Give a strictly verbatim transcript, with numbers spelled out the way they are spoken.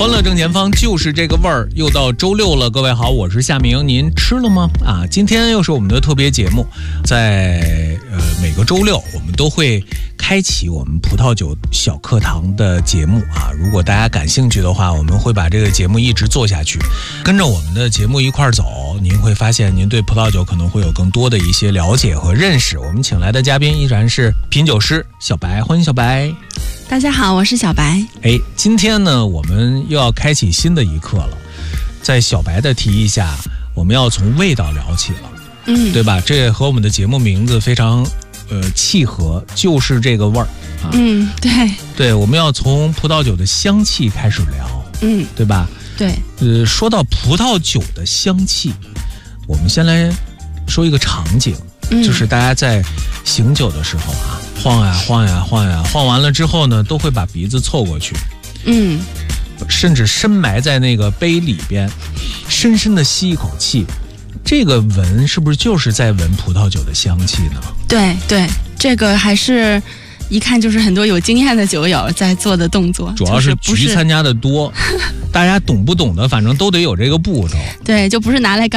欢乐正前方就是这个味儿，又到周六了。各位好，我是夏明，您吃了吗？啊，今天又是我们的特别节目，在呃每个周六我们都会开启我们葡萄酒小课堂的节目啊。如果大家感兴趣的话，我们会把这个节目一直做下去，跟着我们的节目一块儿走，您会发现您对葡萄酒可能会有更多的一些了解和认识。我们请来的嘉宾依然是品酒师小白，欢迎小白。 大家好，我是小白。 哎，今天呢，我们又要开启新的一课了。在小白的提议下，我们要从味道聊起了，嗯，对吧？这和我们的节目名字非常呃契合，就是这个味儿啊。 嗯，对， 对，我们要从葡萄酒的香气开始聊， 嗯， 对吧？ 对， 呃，说到葡萄酒的香气，我们先来说一个场景，嗯、就是大家在醒酒的时候啊。晃呀晃呀晃呀，晃完了之后呢，都会把鼻子凑过去，嗯，甚至深埋在那个杯里边，深深的吸一口气。这个闻是不是就是在闻葡萄酒的香气呢？ 对对，这个还是一看就是很多有经验的酒友在做的动作， 主要是局参加的多，大家懂不懂的，反正都得有这个步骤。 对，就不是拿来